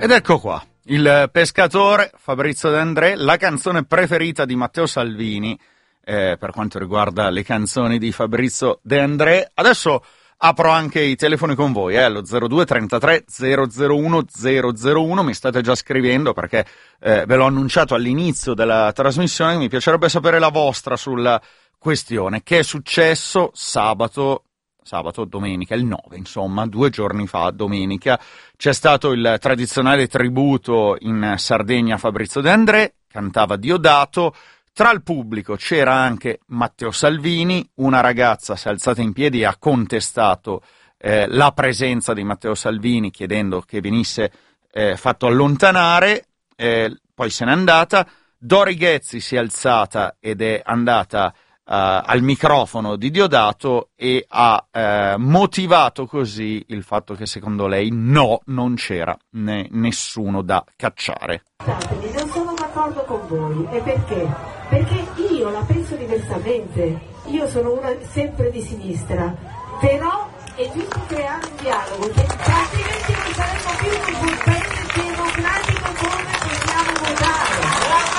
Ed ecco qua, il pescatore Fabrizio De André, la canzone preferita di Matteo Salvini per quanto riguarda le canzoni di Fabrizio De André. Adesso apro anche i telefoni con voi, allo 02 33 001 001, mi state già scrivendo perché ve l'ho annunciato all'inizio della trasmissione, mi piacerebbe sapere la vostra sulla questione. Che è successo sabato, domenica, il 9, insomma, 2 giorni fa, domenica, c'è stato il tradizionale tributo in Sardegna a Fabrizio De André, cantava Diodato. Tra il pubblico c'era anche Matteo Salvini, una ragazza si è alzata in piedi e ha contestato la presenza di Matteo Salvini chiedendo che venisse fatto allontanare, poi se n'è andata. Dori Ghezzi si è alzata ed è andata al microfono di Diodato e ha motivato così il fatto che secondo lei non c'era nessuno da cacciare. Non sono d'accordo con voi, e perché? Perché io la penso diversamente, io sono una sempre di sinistra, però è giusto creare un dialogo, altrimenti non saremo più un paese democratico come possiamo votare.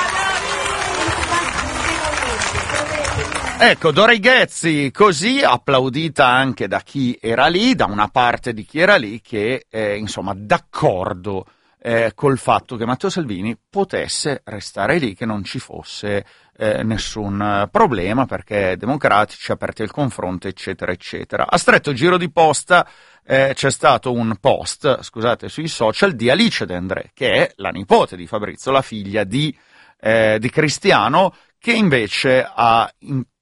Ecco, Dori Ghezzi, così applaudita anche da chi era lì, da una parte di chi era lì, che insomma d'accordo col fatto che Matteo Salvini potesse restare lì, che non ci fosse nessun problema perché democratici, aperti al confronto, eccetera eccetera. A stretto giro di posta c'è stato un post, scusate, sui social di Alice De André, che è la nipote di Fabrizio, la figlia di Cristiano, che invece ha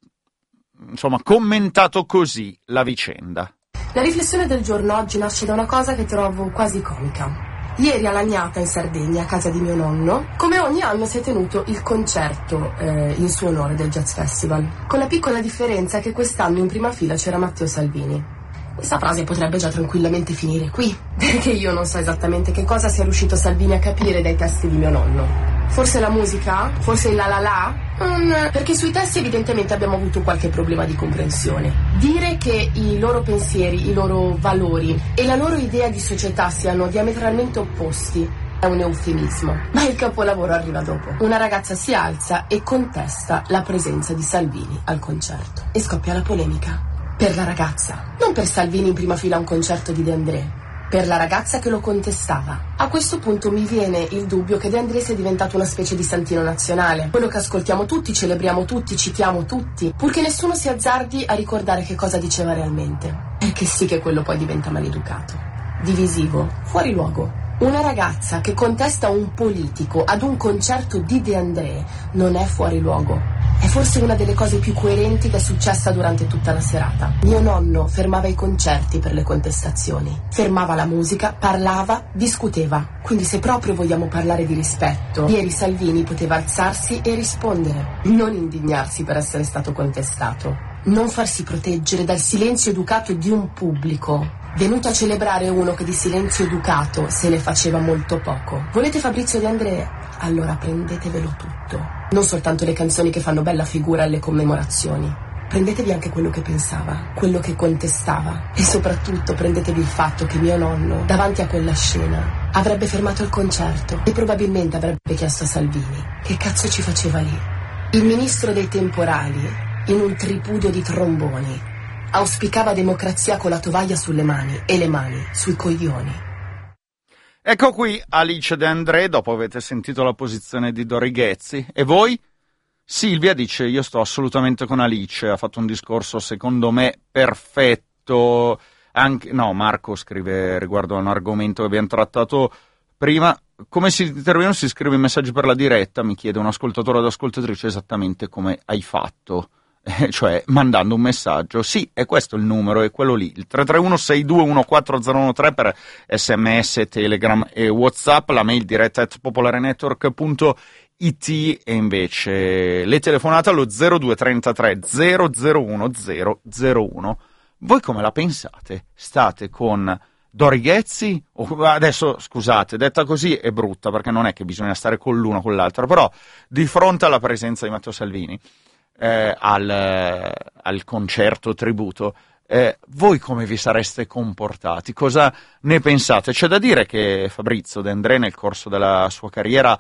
insomma commentato così la vicenda. La riflessione del giorno oggi nasce da una cosa che trovo quasi comica. Ieri a Lagnata, in Sardegna, a casa di mio nonno, come ogni anno si è tenuto il concerto in suo onore del Jazz Festival, con la piccola differenza che quest'anno in prima fila c'era Matteo Salvini. Questa frase potrebbe già tranquillamente finire qui, perché io non so esattamente che cosa sia riuscito Salvini a capire dai testi di mio nonno. Forse la musica? Forse il la la la? Perché sui testi evidentemente abbiamo avuto qualche problema di comprensione. Dire che i loro pensieri, i loro valori e la loro idea di società siano diametralmente opposti è un eufemismo. Ma il capolavoro arriva dopo. Una ragazza si alza e contesta la presenza di Salvini al concerto. E scoppia la polemica. Per la ragazza. Non per Salvini in prima fila a un concerto di De André. Per la ragazza che lo contestava. A questo punto mi viene il dubbio che De André sia diventato una specie di santino nazionale, quello che ascoltiamo tutti, celebriamo tutti, citiamo tutti, purché nessuno si azzardi a ricordare che cosa diceva realmente. Perché sì che quello poi diventa maleducato, divisivo, fuori luogo. Una ragazza che contesta un politico ad un concerto di De André non è fuori luogo. È forse una delle cose più coerenti che è successa durante tutta la serata. Mio nonno fermava i concerti per le contestazioni. Fermava la musica, parlava, discuteva. Quindi se proprio vogliamo parlare di rispetto, ieri Salvini poteva alzarsi e rispondere. Non indignarsi per essere stato contestato. Non farsi proteggere dal silenzio educato di un pubblico venuto a celebrare uno che di silenzio educato se ne faceva molto poco. Volete Fabrizio De André? Allora prendetevelo tutto. Non soltanto le canzoni che fanno bella figura alle commemorazioni. Prendetevi anche quello che pensava, quello che contestava. E soprattutto prendetevi il fatto che mio nonno, davanti a quella scena, avrebbe fermato il concerto e probabilmente avrebbe chiesto a Salvini che cazzo ci faceva lì. Il ministro dei temporali, in un tripudio di tromboni, auspicava democrazia con la tovaglia sulle mani e le mani sui coglioni. Ecco qui Alice De André, dopo avete sentito la posizione di Dori Ghezzi. E voi? Silvia dice, io sto assolutamente con Alice, ha fatto un discorso secondo me perfetto. Anche, no, Marco scrive riguardo a un argomento che abbiamo trattato prima. Come si interviene? Si scrive i messaggi per la diretta, mi chiede un ascoltatore o ascoltatrice esattamente come hai fatto. Cioè mandando un messaggio, sì, è questo il numero, è quello lì, il 331-6214013 per sms, telegram e whatsapp, la mail diretta @popolarenetwork.it e invece le telefonate allo 0233 001 001. Voi come la pensate? State con Dori Ghezzi? Adesso scusate, detta così è brutta perché non è che bisogna stare con l'uno o con l'altro, però di fronte alla presenza di Matteo Salvini al concerto tributo, voi come vi sareste comportati? Cosa ne pensate? C'è da dire che Fabrizio De André nel corso della sua carriera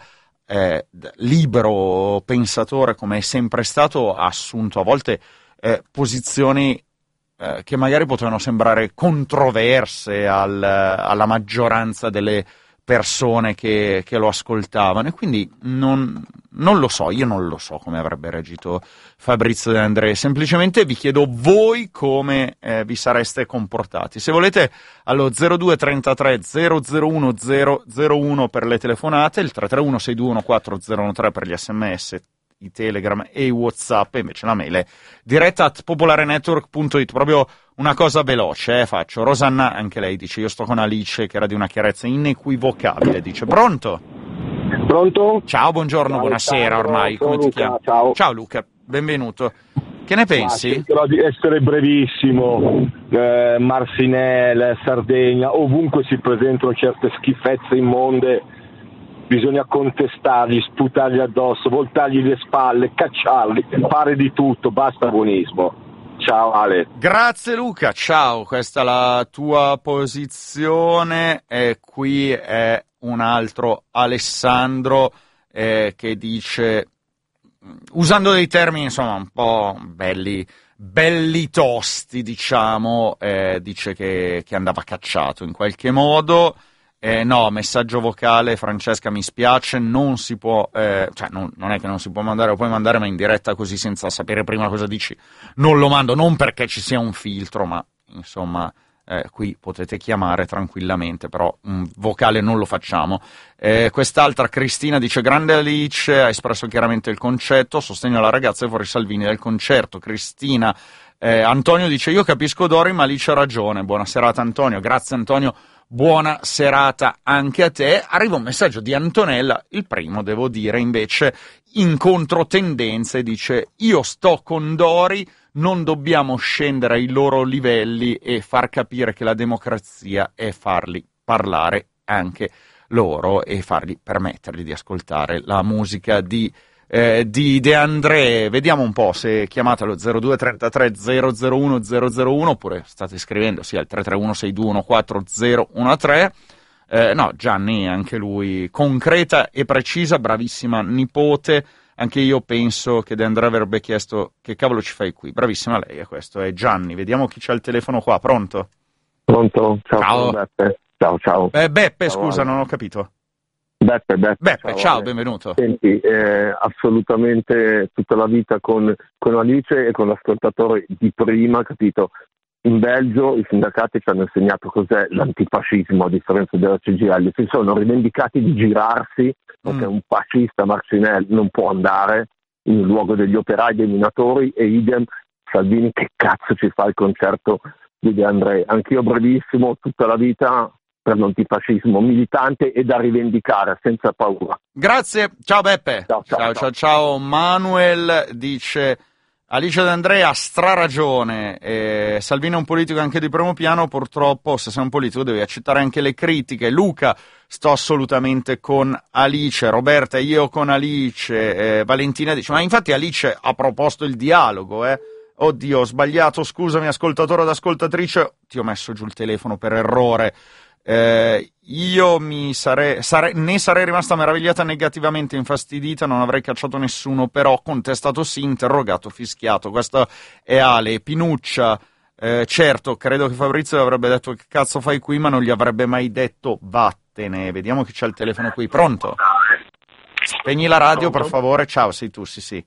libero pensatore come è sempre stato, ha assunto a volte posizioni che magari potevano sembrare controverse alla maggioranza delle persone che lo ascoltavano, e quindi non lo so, io non lo so come avrebbe reagito Fabrizio De André. Semplicemente vi chiedo voi come vi sareste comportati. Se volete allo 0233 001 001 per le telefonate, il 331 621 4013 per gli sms, i Telegram e i WhatsApp, e invece la mail è diretta@popolarenetwork.it. Proprio una cosa veloce, faccio. Rosanna, anche lei dice: io sto con Alice, che era di una chiarezza inequivocabile. Dice: pronto? Pronto? Ciao, buongiorno, Ciao, buonasera ciao, ormai, come ti Luca, chiami? ciao. Ciao Luca, benvenuto. Che ne pensi? Cercherò di essere brevissimo. Marcinelle, Sardegna, ovunque si presentano certe schifezze immonde, bisogna contestarli, sputargli addosso, voltargli le spalle, cacciarli, fare di tutto, basta buonismo. Ciao Ale. Grazie Luca, ciao, questa è la tua posizione, e qui è un altro Alessandro che dice, usando dei termini insomma un po' belli tosti, diciamo, dice che andava cacciato in qualche modo. No, messaggio vocale, Francesca, mi spiace, non si può, cioè non è che non si può mandare, lo puoi mandare, ma in diretta così senza sapere prima cosa dici, non lo mando, non perché ci sia un filtro, ma insomma qui potete chiamare tranquillamente, però un vocale non lo facciamo. Quest'altra Cristina dice: grande Alice, ha espresso chiaramente il concetto, sostegno alla ragazza e fuori Salvini del concerto. Cristina. Antonio dice: io capisco Dori, ma Alice ha ragione. Buona serata Antonio. Grazie Antonio. Buona serata anche a te. Arriva un messaggio di Antonella, il primo devo dire invece in controtendenza, e dice: io sto con Dori, non dobbiamo scendere ai loro livelli e far capire che la democrazia è farli parlare anche loro e permettergli di ascoltare la musica di De André. Vediamo un po' se chiamate allo 0233 001 001 oppure state scrivendo al 331 621 4013. No, Gianni, anche lui concreta e precisa, bravissima nipote. Anche io penso che De André avrebbe chiesto: che cavolo ci fai qui? Bravissima lei, e questo è Gianni. Vediamo chi c'ha il telefono qua. Pronto? Pronto? Ciao. Beppe. Ciao. Beppe, ciao, scusa, Ale. non ho capito. Beppe, ciao, benvenuto. Senti, assolutamente tutta la vita con Alice e con l'ascoltatore di prima, capito? In Belgio i sindacati ci hanno insegnato cos'è l'antifascismo, a differenza della CGIL. Si sono rivendicati di girarsi, perché un fascista Marcinelle non può andare in luogo degli operai, dei minatori, e idem Salvini, che cazzo ci fa il concerto di De André? Anch'io brevissimo, tutta la vita per l'antifascismo, militante e da rivendicare senza paura. Grazie, ciao Beppe. Ciao. Manuel dice: Alice De André ha straragione, Salvini è un politico anche di primo piano, purtroppo se sei un politico devi accettare anche le critiche. Luca, sto assolutamente con Alice. Roberta, io con Alice. Valentina dice: ma infatti Alice ha proposto il dialogo, Oddio, ho sbagliato, scusami ascoltatore ed ascoltatrice, ti ho messo giù il telefono per errore. Io ne sarei rimasta meravigliata, negativamente infastidita, non avrei cacciato nessuno, però contestato sì, interrogato, fischiato. Questo è Ale. Pinuccia, certo, credo che Fabrizio avrebbe detto: che cazzo fai qui, ma non gli avrebbe mai detto vattene. Vediamo chi c'ha il telefono qui. Pronto? Spegni la radio, per favore. Ciao, sei tu, sì.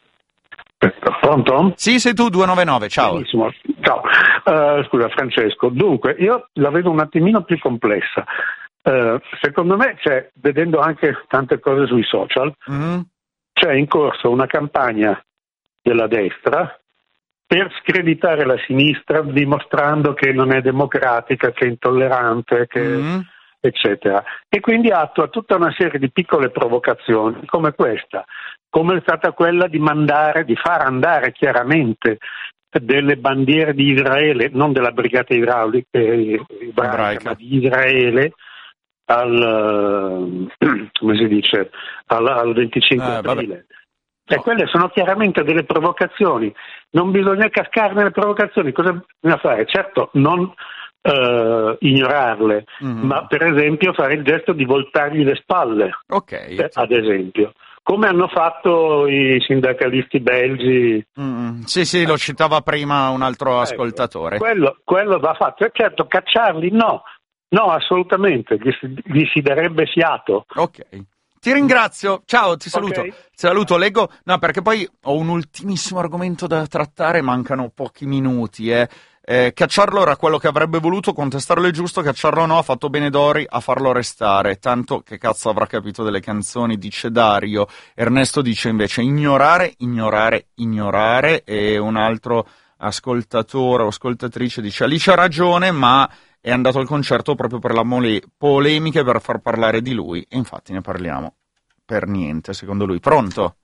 Pronto? Sì, sei tu, 299, ciao. Benissimo, ciao. Scusa Francesco, dunque io la vedo un attimino più complessa. Secondo me vedendo anche tante cose sui social, c'è in corso una campagna della destra per screditare la sinistra, dimostrando che non è democratica, che è intollerante, eccetera. E quindi attua tutta una serie di piccole provocazioni come questa, come è stata quella di far andare chiaramente delle bandiere di Israele, non della brigata idraulica ebraica, ma di Israele al 25 aprile. E quelle sono chiaramente delle provocazioni. Non bisogna cascare nelle provocazioni. Cosa bisogna fare? Certo, non ignorarle, ma per esempio fare il gesto di voltargli le spalle, ad esempio. Come hanno fatto i sindacalisti belgi. Sì, lo citava prima un altro ascoltatore. Quello va fatto. Certo, cacciarli no, assolutamente, gli si darebbe fiato. Ok. Ti ringrazio, ciao, ti saluto. Okay. Ti saluto, leggo. No, perché poi ho un ultimissimo argomento da trattare, mancano pochi minuti. Cacciarlo era quello che avrebbe voluto, contestarlo è giusto, cacciarlo no, ha fatto bene Dori a farlo restare. Tanto che cazzo avrà capito delle canzoni, dice Dario. Ernesto dice invece ignorare, e un altro ascoltatore o ascoltatrice dice Alice ha ragione, ma è andato al concerto proprio per la polemiche per far parlare di lui, e infatti ne parliamo per niente, secondo lui. Pronto?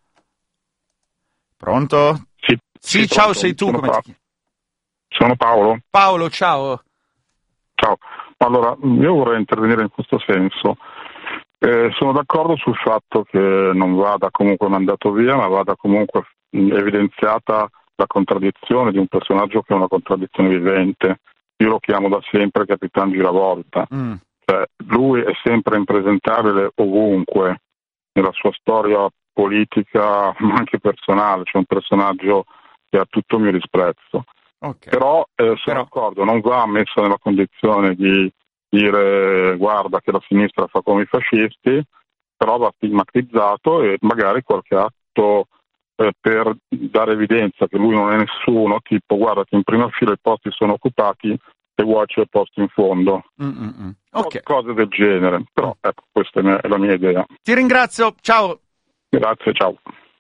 Sì, ciao, pronto. Sei tu, come ti chiami? Sono Paolo. Paolo, ciao. Ciao. Allora, io vorrei intervenire in questo senso. Sono d'accordo sul fatto che non vada comunque mandato via, ma vada comunque evidenziata la contraddizione di un personaggio che è una contraddizione vivente. Io lo chiamo da sempre Capitan Giravolta. Cioè, lui è sempre impresentabile ovunque, nella sua storia politica, ma anche personale. C'è un personaggio che ha tutto il mio disprezzo. Okay. Però sono d'accordo, non va messo nella condizione di dire guarda che la sinistra fa come i fascisti, però va stigmatizzato e magari qualche atto per dare evidenza che lui non è nessuno, tipo guarda che in prima fila i posti sono occupati, se vuoi c'è il posto in fondo. Okay. Cose del genere, però ecco, questa è la mia idea. Ti ringrazio, ciao. Grazie, ciao.